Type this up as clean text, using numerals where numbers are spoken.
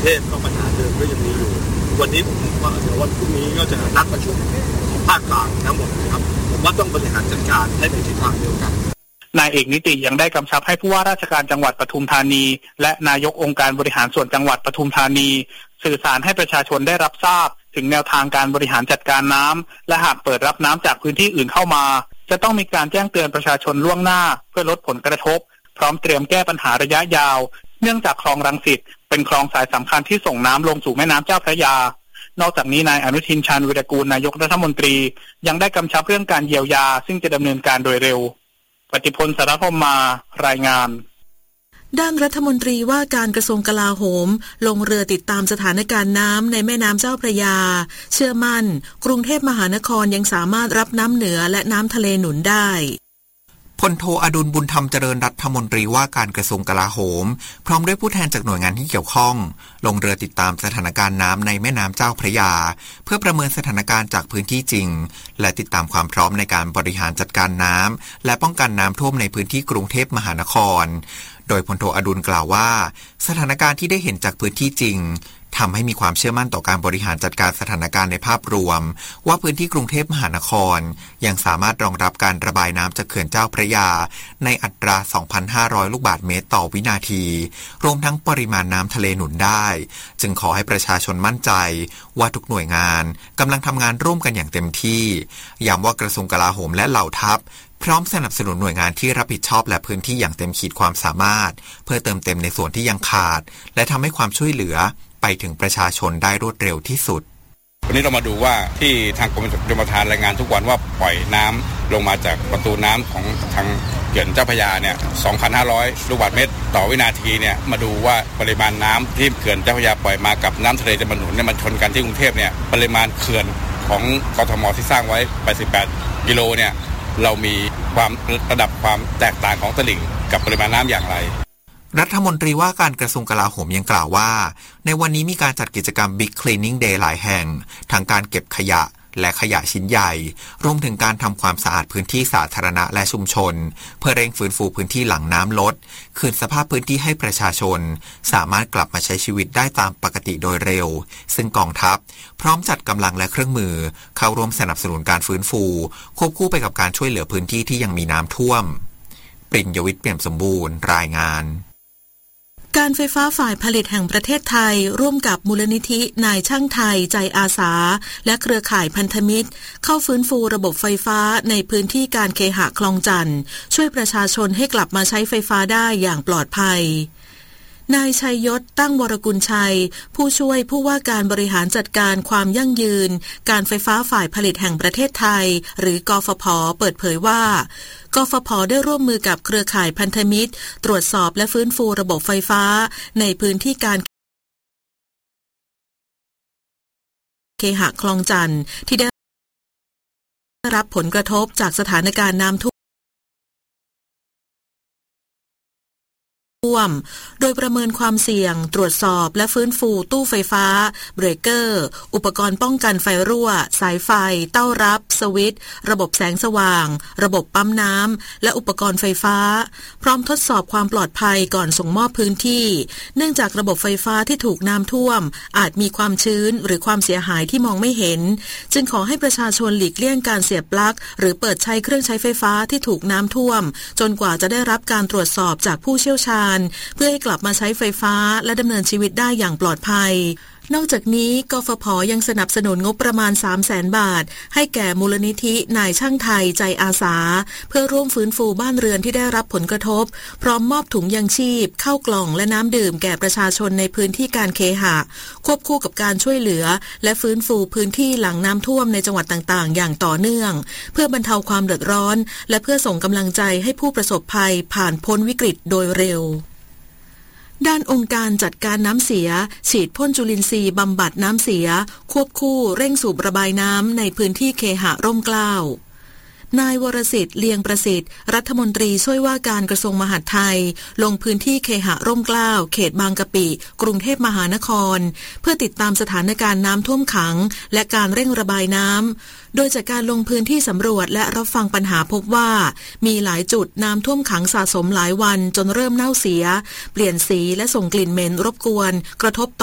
เทพก็ปัญหาเดิมก็ยังมีอยู่วันนี้ผมว่าเดี๋ยววันพรุ่งนี้ก็จะนัดประชุมของภาคกลางทั้งหมดนะครับผมว่าต้องบริหารจัดการให้ในทิศทางเดียวกันนายเอกนิติยังได้กำชับให้ผู้ว่าราชการจังหวัดปทุมธานีและนายกองค์การบริหารส่วนจังหวัดปทุมธานีสื่อสารให้ประชาชนได้รับทราบถึงแนวทางการบริหารจัดการน้ำและหากเปิดรับน้ำจากพื้นที่อื่นเข้ามาจะต้องมีการแจ้งเตือนประชาชนล่วงหน้าเพื่อลดผลกระทบพร้อมเตรียมแก้ปัญหาระยะยาวเนื่องจากคลองรังสิตเป็นคลองสายสำคัญที่ส่งน้ำลงสู่แม่น้ำเจ้าพระยานอกจากนี้นายอนุทินชาญวิรากูลนายกรัฐมนตรียังได้กำชับเรื่องการเยียวยาซึ่งจะดำเนินการโดยเร็วปฏิพล สารพรหมมารายงานด้านรัฐมนตรีว่าการกระทรวงกลาโหมลงเรือติดตามสถานการณ์น้ำในแม่น้ำเจ้าพระยาเชื่อมั่นกรุงเทพมหานครยังสามารถรับน้ำเหนือและน้ำทะเลหนุนได้พลโทอดุลบุญธรรมเจริญรัฐมนตรีว่าการกระทรวงกลาโหมพร้อมด้วยผู้แทนจากหน่วยงานที่เกี่ยวข้องลงเรือติดตามสถานการณ์น้ำในแม่น้ำเจ้าพระยาเพื่อประเมินสถานการณ์จากพื้นที่จริงและติดตามความพร้อมในการบริหารจัดการน้ำและป้องกันน้ำท่วมในพื้นที่กรุงเทพมหานครโดยพลโทอดุลกล่าวว่าสถานการณ์ที่ได้เห็นจากพื้นที่จริงทำให้มีความเชื่อมั่นต่อการบริหารจัดการสถานการณ์ในภาพรวมว่าพื้นที่กรุงเทพมหานครยังสามารถรองรับการระบายน้ำจากเขื่อนเจ้าพระยาในอัตรา 2,500 ลูกบาศก์เมตรต่อวินาทีรวมทั้งปริมาณน้ำทะเลหนุนได้จึงขอให้ประชาชนมั่นใจว่าทุกหน่วยงานกำลังทำงานร่วมกันอย่างเต็มที่ย้ำว่ากระทรวงกลาโหมและเหล่าทัพพร้อมสนับสนุนหน่วยงานที่รับผิดชอบและพื้นที่อย่างเต็มขีดความสามารถเพื่อเติมเต็มในส่วนที่ยังขาดและทำให้ความช่วยเหลือไปถึงประชาชนได้รวดเร็วที่สุดวันนี้เรามาดูว่าที่ทางกรมชลประทานรายงานทุกวันว่าปล่อยน้ำลงมาจากประตูน้ำของทางเขื่อนเจ้าพระยาเนี่ย 2,500 ลูกบาศก์เมตรต่อวินาทีเนี่ยมาดูว่าปริมาณน้ำที่เขื่อนเจ้าพระยาปล่อยมากับน้ำทะเลจะมาหนุนเนี่ยมันชนกันที่กรุงเทพเนี่ยปริมาณเขื่อนของกทมที่สร้างไว้88กิโลเนี่ยเรามีความระดับความแตกต่างของตลิ่งกับปริมาณน้ำอย่างไรรัฐมนตรีว่าการกระทรวงกลาโหมยังกล่าวว่าในวันนี้มีการจัดกิจกรรม Big Cleaning Day หลายแห่งทั้งการเก็บขยะและขยะชิ้นใหญ่รวมถึงการทำความสะอาดพื้นที่สาธารณะและชุมชนเพื่อเร่งฟื้นฟูพื้นที่หลังน้ำลดคืนสภาพพื้นที่ให้ประชาชนสามารถกลับมาใช้ชีวิตได้ตามปกติโดยเร็วซึ่งกองทัพพร้อมจัดกำลังและเครื่องมือเข้าร่วมสนับสนุนการฟื้นฟูควบคู่ไปกับการช่วยเหลือพื้นที่ที่ยังมีน้ำท่วมปริญญวิทย์เปี่ยมสมบูรณ์รายงานการไฟฟ้าฝ่ายผลิตแห่งประเทศไทยร่วมกับมูลนิธินายช่างไทยใจอาสาและเครือข่ายพันธมิตรเข้าฟื้นฟูระบบไฟฟ้าในพื้นที่การเคหะคลองจันทน์ช่วยประชาชนให้กลับมาใช้ไฟฟ้าได้อย่างปลอดภัยนายชัยยศตั้งวรกุลชัยผู้ช่วยผู้ว่าการบริหารจัดการความยั่งยืนการไฟฟ้าฝ่ายผลิตแห่งประเทศไทยหรือกฟผ.เปิดเผยว่ากฟผ.ได้ร่วมมือกับเครือข่ายพันธมิตรตรวจสอบและฟื้นฟูระบบไฟฟ้าในพื้นที่การเคหะคลองจันทน์ที่ได้รับผลกระทบจากสถานการณ์น้ำท่วมโดยประเมินความเสี่ยงตรวจสอบและฟื้นฟูตู้ไฟฟ้าเบรกเกอร์อุปกรณ์ป้องกันไฟรั่วสายไฟเต้ารับสวิตช์ระบบแสงสว่างระบบปั๊มน้ำและอุปกรณ์ไฟฟ้าพร้อมทดสอบความปลอดภัยก่อนส่งมอบพื้นที่เนื่องจากระบบไฟฟ้าที่ถูกน้ำท่วมอาจมีความชื้นหรือความเสียหายที่มองไม่เห็นจึงขอให้ประชาชนหลีกเลี่ยงการเสียบปลั๊กหรือเปิดใช้เครื่องใช้ไฟฟ้าที่ถูกน้ำท่วมจนกว่าจะได้รับการตรวจสอบจากผู้เชี่ยวชาญเพื่อให้กลับมาใช้ไฟฟ้าและดำเนินชีวิตได้อย่างปลอดภัยนอกจากนี้กฟผ.ยังสนับสนุนงบประมาณ 300,000 บาทให้แก่มูลนิธินายช่างไทยใจอาสาเพื่อร่วมฟื้นฟูบ้านเรือนที่ได้รับผลกระทบพร้อมมอบถุงยังชีพข้าวกล่องและน้ำดื่มแก่ประชาชนในพื้นที่การเคหะควบคู่กับการช่วยเหลือและฟื้นฟูพื้นที่หลังน้ำท่วมในจังหวัดต่างๆอย่างต่อเนื่องเพื่อบรรเทาความเดือดร้อนและเพื่อส่งกำลังใจให้ผู้ประสบภัยผ่านพ้นวิกฤตโดยเร็วด้านองค์การจัดการน้ำเสียฉีดพ่นจุลินทรีย์บำบัดน้ำเสียควบคู่เร่งสูบระบายน้ำในพื้นที่เคหะร่มเกล้า นายวรสิทธิ์เลียงประสิทธิ์รัฐมนตรีช่วยว่าการกระทรวงมหาดไทยลงพื้นที่เคหะร่มเกล้าเขตบางกะปิกรุงเทพมหานครเพื่อติดตามสถานการณ์น้ำท่วมขังและการเร่งระบายน้ำโดยจากการลงพื้นที่สำรวจและรับฟังปัญหาพบว่ามีหลายจุดน้ำท่วมขังสะสมหลายวันจนเริ่มเน่าเสียเปลี่ยนสีและส่งกลิ่นเหม็นรบกวนกระทบต่อ